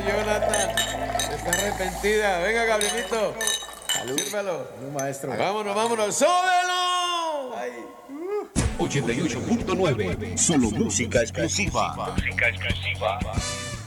Jonathan. Está arrepentida. Venga, Gabrielito. Sírvelo. Maestro. Vámonos. ¡Súbelo! Ay. 88.9. Solo música exclusiva. Música exclusiva.